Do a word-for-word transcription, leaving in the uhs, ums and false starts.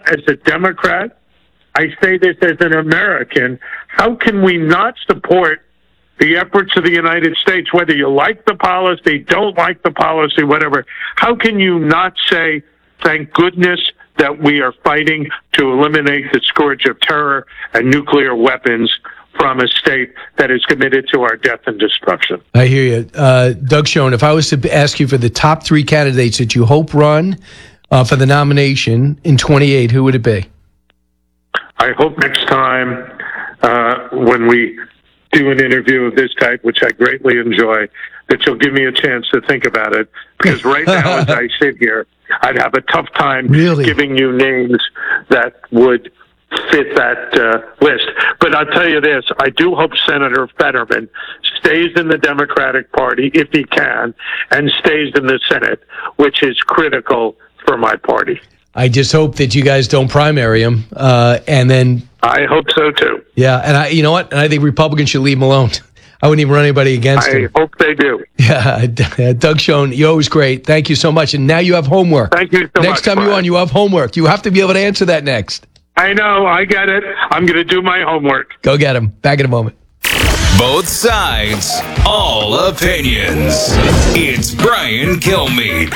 as a Democrat, I say this as an American, how can we not support the efforts of the United States, whether you like the policy, don't like the policy, whatever? How can you not say, thank goodness that we are fighting to eliminate the scourge of terror and nuclear weapons from a state that is committed to our death and destruction? I hear you. Uh, Doug Schoen, if I was to ask you for the top three candidates that you hope run uh, for the nomination in twenty-eight, who would it be? I hope next time uh, when we do an interview of this type, which I greatly enjoy, that you'll give me a chance to think about it. Because right now, as I sit here, I'd have a tough time really? giving you names that would fit that uh, list. But I'll tell you this, I do hope Senator Fetterman stays in the Democratic Party, if he can, and stays in the Senate, which is critical for my party. I just hope that you guys don't primary him, uh, and then... I hope so, too. Yeah, and I, you know what? And I think Republicans should leave him alone. I wouldn't even run anybody against I him. I hope they do. Yeah, Doug Schoen, you're always great. Thank you so much. And now you have homework. Thank you so next much. Next time Brian. you're on, you have homework. You have to be able to answer that next. I know. I get it. I'm going to do my homework. Go get him. Back in a moment. Both sides, all opinions. It's Brian Kilmeade.